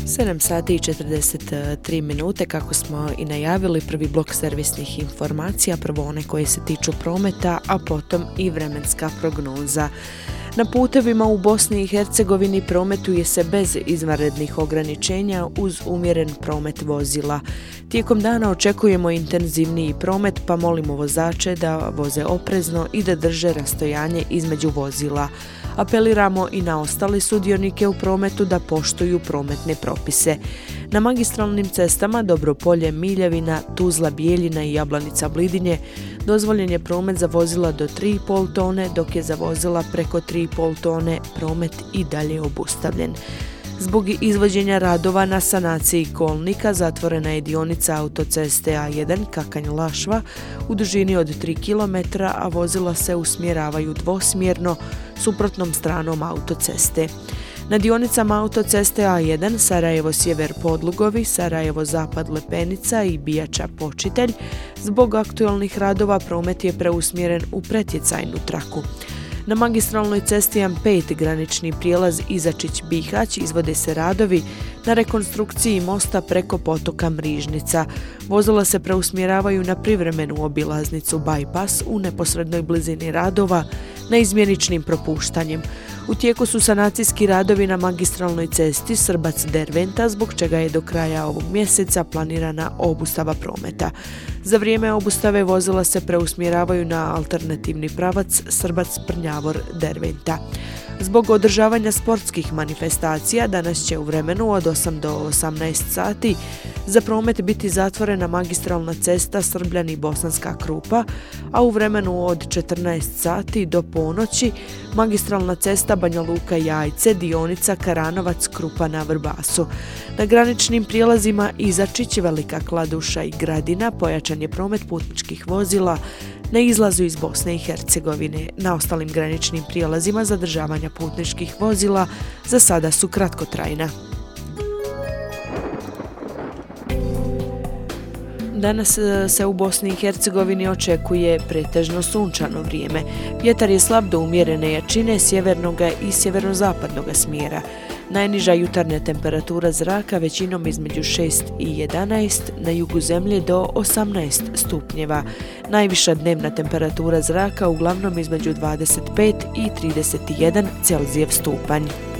7 sati i 43 minute, kako smo i najavili, prvi blok servisnih informacija, prvo one koje se tiču prometa, a potom i vremenska prognoza. Na putevima u Bosni i Hercegovini prometuje se bez izvanrednih ograničenja uz umjeren promet vozila. Tijekom dana očekujemo intenzivniji promet, pa molimo vozače da voze oprezno i da drže rastojanje između vozila. Apeliramo i na ostale sudionike u prometu da poštuju prometne propise. Na magistralnim cestama Dobropolje, Miljevina, Tuzla, Bijeljina i Jablanica, Blidinje dozvoljen je promet za vozila do 3,5 tone, dok je za vozila preko 3,5 tone promet i dalje obustavljen. Zbog izvođenja radova na sanaciji kolnika zatvorena je dionica autoceste A1 Kakanj-Lašva u dužini od 3 km, a vozila se usmjeravaju dvosmjerno suprotnom stranom autoceste. Na dionicama autoceste A1 Sarajevo-Sjever Podlugovi, Sarajevo-Zapad Lepenica i Bijača-Počitelj zbog aktualnih radova promet je preusmjeren u pretjecajnu traku. Na magistralnoj cesti M5 granični prijelaz Izačić-Bihać izvode se radovi na rekonstrukciji mosta preko potoka Mrižnica. Vozila se preusmjeravaju na privremenu obilaznicu Bypass u neposrednoj blizini radova na izmjeničnim propuštanjem. U tijeku su sanacijski radovi na magistralnoj cesti Srbac-Derventa, zbog čega je do kraja ovog mjeseca planirana obustava prometa. Za vrijeme obustave vozila se preusmjeravaju na alternativni pravac Srbac-Prnjavor-Derventa. Zbog održavanja sportskih manifestacija danas će u vremenu od 8 do 18 sati za promet biti zatvorena magistralna cesta Srbljani-Bosanska Krupa, a u vremenu od 14 sati do ponoći magistralna cesta Banja Luka-Jajce, dionica Karanovac-Krupa na Vrbasu. Na graničnim prijelazima Izačić, Velika Kladuša i Gradina pojačan je promet putničkih vozila na izlazu iz Bosne i Hercegovine. Na ostalim graničnim prijelazima zadržavanja putničkih vozila za sada su kratkotrajna. Danas se u Bosni i Hercegovini očekuje pretežno sunčano vrijeme. Vjetar je slab do umjerene jačine sjevernog i sjeverozapadnog smjera. Najniža jutarnja temperatura zraka većinom između 6 i 11, na jugu zemlje do 18 stupnjeva. Najviša dnevna temperatura zraka uglavnom između 25 i 31 Celzijev stupanj.